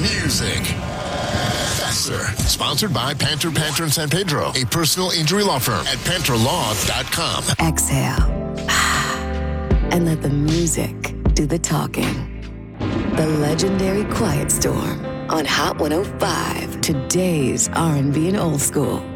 music. Faster. Sponsored by Panther and San Pedro, a personal injury law firm at PantherLaw.com. Exhale. And let the music do the talking. The legendary Quiet Storm on Hot 105. Today's R&B and old school.